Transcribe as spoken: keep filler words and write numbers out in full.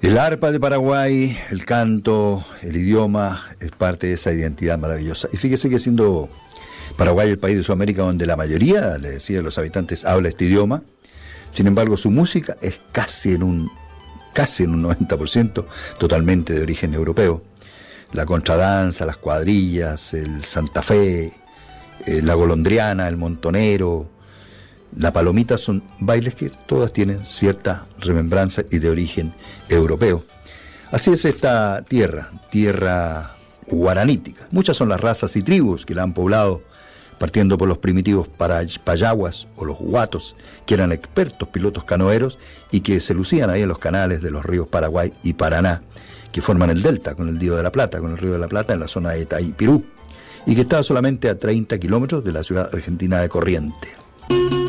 El arpa de Paraguay, el canto, el idioma, es parte de esa identidad maravillosa. Y fíjese que siendo Paraguay el país de Sudamérica donde la mayoría, le decía, de los habitantes habla este idioma, sin embargo su música es casi en un, casi en un noventa por ciento totalmente de origen europeo. La contradanza, las cuadrillas, el Santa Fe, eh, la golondriana, el montonero, la palomita son bailes que todas tienen cierta remembranza y de origen europeo. Así es esta tierra, tierra guaranítica. Muchas son las razas y tribus que la han poblado, partiendo por los primitivos payaguas o los huatos, que eran expertos pilotos canoeros y que se lucían ahí en los canales de los ríos Paraguay y Paraná, que forman el delta con el Río de la Plata, con el Río de la Plata en la zona de Taipirú, y que está solamente a treinta kilómetros de la ciudad argentina de Corrientes.